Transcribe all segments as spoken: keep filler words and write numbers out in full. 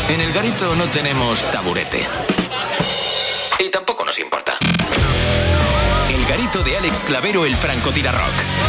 En el Garito no tenemos taburete. Y tampoco nos importa. El Garito de Alex Clavero, el francotirarrock.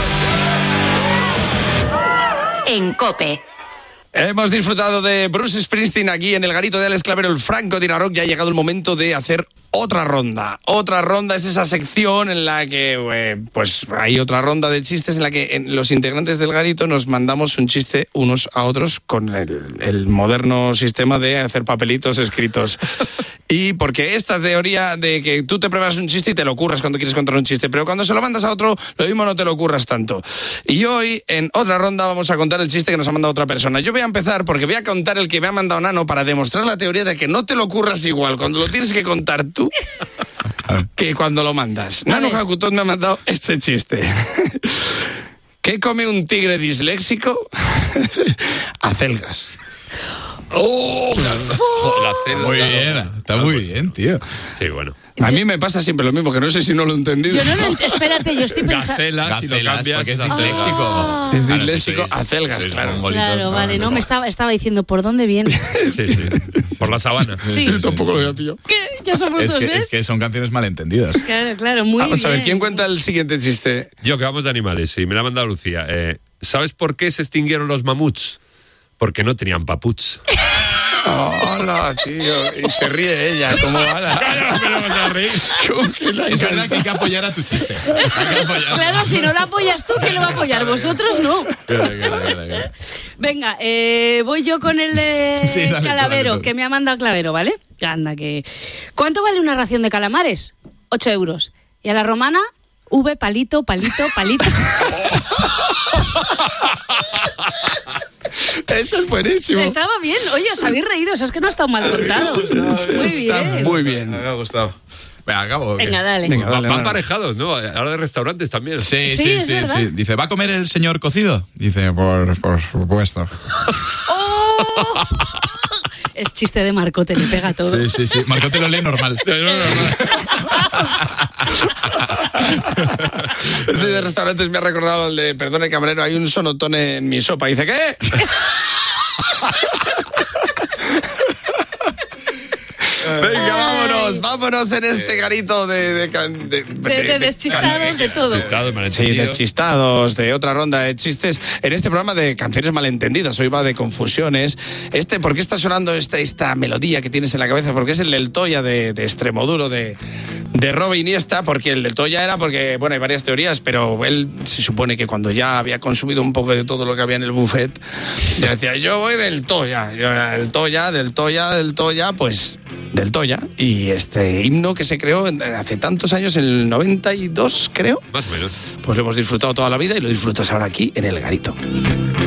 En COPE. Hemos disfrutado de Bruce Springsteen aquí en el Garito de Alex Clavero, el francotirarrock. Ya ha llegado el momento de hacer otra ronda. Otra ronda es esa sección en la que, eh, pues, hay otra ronda de chistes en la que en los integrantes del Garito nos mandamos un chiste unos a otros con el, el moderno sistema de hacer papelitos escritos. Y porque esta teoría de que tú te pruebas un chiste y te lo curras cuando quieres contar un chiste, pero cuando se lo mandas a otro, lo mismo no te lo curras tanto. Y hoy, en otra ronda, vamos a contar el chiste que nos ha mandado otra persona. Yo voy a empezar porque voy a contar el que me ha mandado Nano para demostrar la teoría de que no te lo curras igual cuando lo tienes que contar tú que cuando lo mandas. Nano Jacutot me ha mandado este chiste. ¿Qué come un tigre disléxico? Acelgas. ¡Oh! La, la celda, muy bien, está muy bien, tío. Sí, bueno. A mí me pasa siempre lo mismo, que no sé si no lo he entendido. Yo no lo ent- espérate, yo estoy pensando... Gacelas, si lo cambias, porque es es disléxico. Ah. Es Claro, disléxico, sí, sois- acelgas, sois claro. mongolitos, Claro, vale, no, no, me estaba, estaba diciendo, ¿por dónde viene? Sí, sí. Por la sabana. Sí. Yo tampoco lo había pillado. ¿Qué? Ya somos Es dos, que, ¿ves? es que son canciones malentendidas. Claro, claro, muy Vamos a ver, bien. ¿quién cuenta el siguiente chiste? Yo, que vamos de animales, sí, me la ha mandado Lucía. Eh, ¿Sabes por qué se extinguieron los mamuts? Porque no tenían paputs. Hola, tío. Y se ríe ella, como ala. Es verdad que hay que apoyar a tu chiste. Hay que apoyar. Claro, si no lo apoyas tú, ¿quién lo va a apoyar? Vosotros no. Claro, claro, claro, claro. Venga, eh, voy yo con el de Sí, dale tú, Calavero, dale tú. que me ha mandado Clavero, ¿vale? Anda, que... ¿Cuánto vale una ración de calamares? Ocho euros. Y a la romana, V, palito, palito, palito. Eso es buenísimo. Estaba bien. Oye, os habéis reído, eso es que no ha estado mal contado. Muy bien. Muy bien. Me ha gustado. Venga, acabo. ¿o qué? Venga, dale. Venga, dale, Van Nano. parejados, ¿no? Ahora de restaurantes también. Sí, Sí, sí, es sí, verdad. sí. Dice, ¿va a comer el señor cocido? Dice, por, por supuesto. ¡Oh! Es chiste de Marcote, le pega todo. Sí, sí, sí. Marco te lo lee normal. No, no, no, no. Ese de restaurantes me ha recordado el de, perdone camarero, hay un sonotone en mi sopa. Dice, ¿qué? Venga, vámonos, vámonos en este garito de... De, can- de, De, de deschistados, de todo. Chistado, Sí, malentendido. deschistados, de otra ronda de chistes. En este programa de canciones malentendidas, hoy va de confusiones. Este, ¿por qué está sonando esta, esta melodía que tienes en la cabeza? Porque es el del Toya de, de Extremoduro, de, de Robe Iniesta, porque el del Toya era porque, bueno, hay varias teorías, pero él se supone que cuando ya había consumido un poco de todo lo que había en el buffet, ya decía, yo voy del Toya, yo, del Toya, del Toya, del Toya, pues del Toya. Y este himno que se creó en- hace tantos años, en el noventa y dos, creo, Más o menos. pues lo hemos disfrutado toda la vida y lo disfrutas ahora aquí en el Garito.